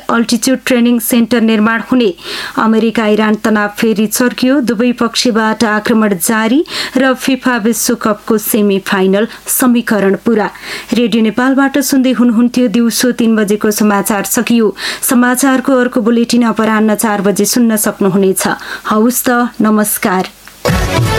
Altitude training centre निर्माण हुने। America Iran तनाव फेरि चर्कियो, दुवै पक्षबाट आक्रमण जारी र फिफा विश्वकपको सेमी फाइनल समीकरण पूरा। रेडियो नेपालबाट सुन्दै हुनुहुन्थ्यो। दिउँसो 3 बजेको समाचार सकियो। समाचारको अर्को बुलेटिन अपराह्न 4 बजे सुन्न सक्नुहुनेछ। हवस् त, नमस्कार।